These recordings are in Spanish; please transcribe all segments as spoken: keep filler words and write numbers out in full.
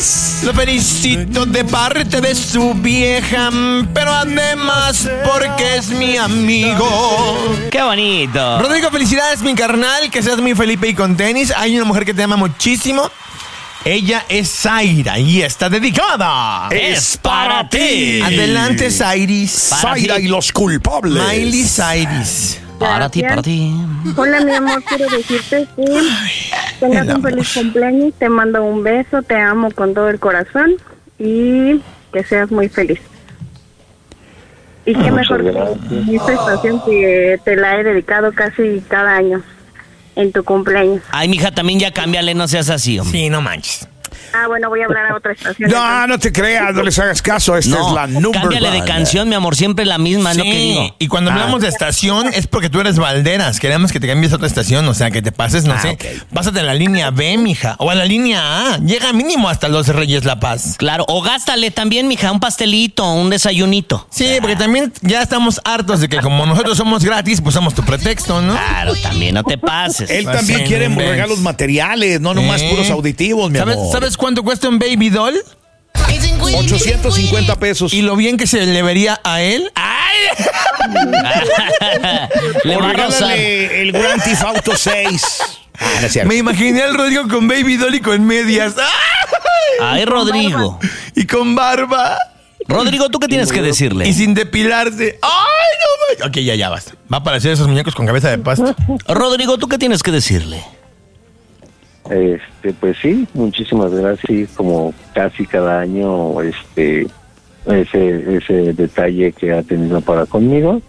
feliz. Lo felicito de parte de su vieja, pero además porque es mi amigo. ¡Qué bonito! Rodrigo, felicidades, mi carnal, que seas muy feliz y con tenis. Hay una mujer que te ama muchísimo. Ella es Zaira y está dedicada. Es para ti. Adelante, Zairis. Zaira y los culpables. Miley Cyrus. Para ti, para ti. Hola, mi amor, quiero decirte que tengas un feliz cumpleaños, te mando un beso, te amo con todo el corazón y que seas muy feliz. Y qué mejor que esta estación que te la he dedicado casi cada año en tu cumpleaños. Ay, mija, también ya cámbiale, no seas así, hombre. Sí, no manches. Ah, bueno, voy a hablar a otra estación. No, no te creas, no les hagas caso. Esta No, es la number cámbiale one. de canción, mi amor, siempre la misma, es lo que Sí, digo. y cuando hablamos Ah. de estación es porque tú eres Valderas. Queremos que te cambies a otra estación, o sea, que te pases, no Ah, sé. ok. Pásate a la línea B, mija, o a la línea A. Llega mínimo hasta Los Reyes La Paz. Claro, o gástale también, mija, un pastelito, un desayunito. Sí, porque también ya estamos hartos de que como nosotros somos gratis, pues somos tu pretexto, ¿no? Claro, también no te pases. Él Pues también sí, quiere no inventes. regalos materiales, no nomás ¿Eh? puros auditivos, mi ¿Sabes, amor. ¿Sabes cuánto cuesta un baby doll? ochocientos cincuenta pesos. Y lo bien que se le vería a él. ¡Ay! Le O va a rozar. regálale el Grand Theft Auto seis. Ah, no es cierto. Me imaginé al Rodrigo con baby doll y con medias. ¡Ay! Ay, Rodrigo. Y con barba. Rodrigo, ¿tú qué tienes que decirle? Y sin depilarse. ¡Ay, no! Ok, ya, ya basta. Va a parecer esos muñecos con cabeza de pasta. Rodrigo, ¿tú qué tienes que decirle? Este, pues sí, muchísimas gracias. Sí, como casi cada año, este, ese, ese detalle que ha tenido para conmigo.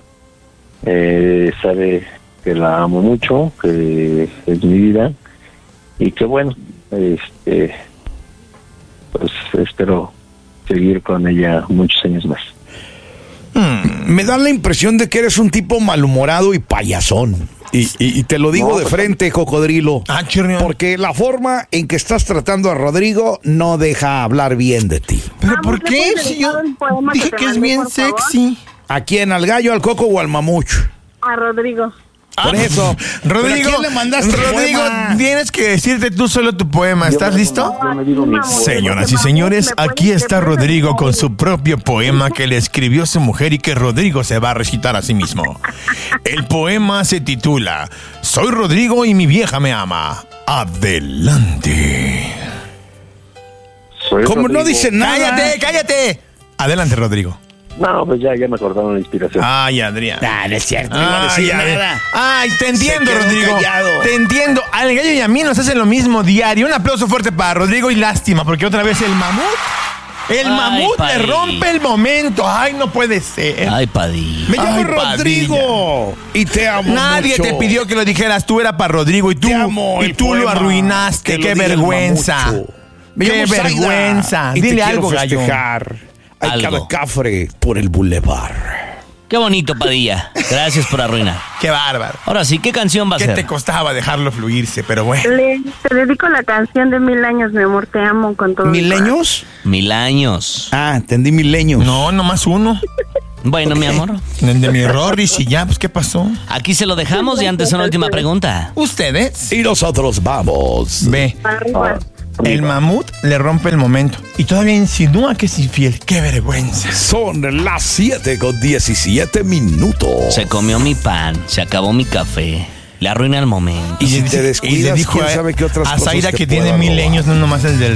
Eh, sabe que la amo mucho, que es mi vida y que bueno, este, pues espero seguir con ella muchos años más. Me da la impresión de que eres un tipo malhumorado y payasón. Y, y, y te lo digo No, de pues, frente, cocodrilo. Ah, chirrión. Porque la forma en que estás tratando a Rodrigo no deja hablar bien de ti. ¿Pero Vamos, por ¿le qué? puedes Si yo dedicar un poema dije que te que es mandé, bien por favor? sexy. ¿A quién? ¿Al gallo, al coco o al mamucho? A Rodrigo. Por eso. Rodrigo, ¿Pero a quién le mandaste el Rodrigo, poema? tienes que decirte tú solo tu poema. ¿Estás me- listo? Yo me digo mi poema. Señoras y señores, aquí está Rodrigo con su propio poema que le escribió su mujer y que Rodrigo se va a recitar a sí mismo. El poema se titula Soy Rodrigo y mi vieja me ama. Adelante. Soy Como no Rodrigo. dice nada. ¡Cállate, cállate! Adelante, Rodrigo. No, pues ya, ya me acordaron la inspiración. Ay, Adrián. Ah, no es cierto, no iba a decir Ay, Adrián. nada. Ay, te entiendo, Se quedó Rodrigo. callado. Te entiendo. Al gallo y a mí nos hacen lo mismo diario. Un aplauso fuerte para Rodrigo y lástima, porque otra vez el mamut. El Ay, mamut le Padilla. rompe el momento. Ay, no puede ser. Ay, Padilla. Me llamo Ay, Rodrigo y te amo Nadie mucho. te pidió que lo dijeras. Tú era para Rodrigo y tú, Te amo, y el tú lo poema, arruinaste. que lo Qué diga el vergüenza. mamucho. Me Qué llamo Zaida vergüenza. y te Dile quiero algo, gallo. festejar. Hay Algo. cada cafre por el bulevar. Qué bonito, Padilla. Gracias por arruinar. Qué bárbaro. Ahora sí, ¿qué canción va a ¿Qué ser? te costaba dejarlo fluirse? Pero bueno. Le, te dedico la canción de Mil Años, mi amor, te amo con todo mi corazón. ¿Mileños? Mil años. Ah, entendí mileños. No, nomás uno. Bueno, mi amor. El de mi error y si ya, pues ¿qué pasó? Aquí se lo dejamos y antes una última pregunta. ¿Ustedes? Y nosotros vamos. Ve, Arriba. el mamut le rompe el momento y todavía insinúa que es infiel. ¡Qué vergüenza! Son las siete con diecisiete minutos. Se comió mi pan, se acabó mi café. Le arruina el momento. Y si le te dice- descuidas, le dijo quién a, sabe qué otras a cosas Zaira te que pueda tiene mil robar. años, no nomás el del